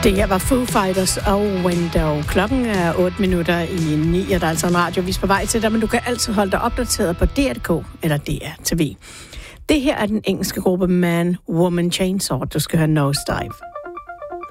Det her var Foo Fighters og Window. Klokken er 8:08, og der er altså en radiovis på vej til dig, men du kan altid holde dig opdateret på DR.dk eller DR TV. Det her er den engelske gruppe Man, Woman, Chainsaw. Du skal høre Nosedive.